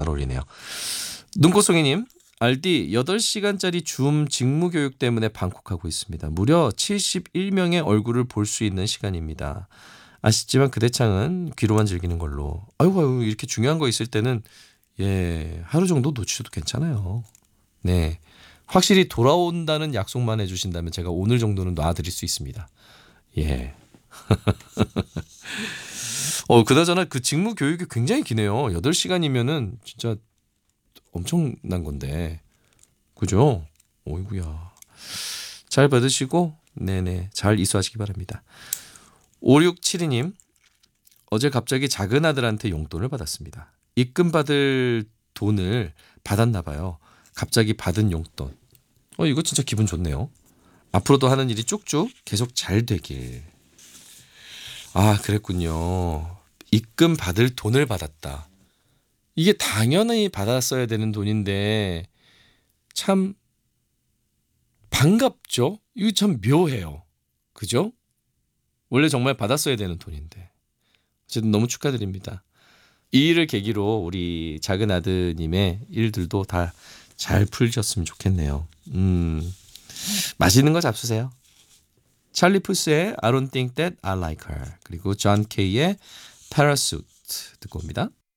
잘 어울리네요. 눈꽃송이님, 알디 8시간짜리 줌 직무교육 때문에 방콕하고 있습니다. 무려 71명의 얼굴을 볼 수 있는 시간입니다. 아쉽지만 그 대창은 귀로만 즐기는 걸로. 아이고 이렇게 중요한 거 있을 때는 하루 정도 놓치셔도 괜찮아요. 네, 확실히 돌아온다는 약속만 해주신다면 제가 오늘 정도는 놔드릴 수 있습니다. 예. 그나저나 그 직무 교육이 굉장히 기네요. 8시간이면은 진짜 엄청난 건데. 그죠? 어이구야. 잘 받으시고, 네네. 잘 이수하시기 바랍니다. 5672님, 어제 갑자기 작은 아들한테 용돈을 받았습니다. 입금 받을 돈을 받았나 봐요. 갑자기 받은 용돈. 이거 진짜 기분 좋네요. 앞으로도 하는 일이 쭉쭉 계속 잘 되길. 아, 그랬군요. 입금 받을 돈을 받았다. 이게 당연히 받았어야 되는 돈인데 참 반갑죠? 이거 참 묘해요. 그죠? 원래 정말 받았어야 되는 돈인데. 어쨌든 너무 축하드립니다. 이 일을 계기로 우리 작은 아드님의 일들도 다 잘 풀렸으면 좋겠네요. 맛있는 거 잡수세요. 찰리 푸스의 I don't think that I like her, 그리고 존 케이의 Parachute 듣고 옵니다.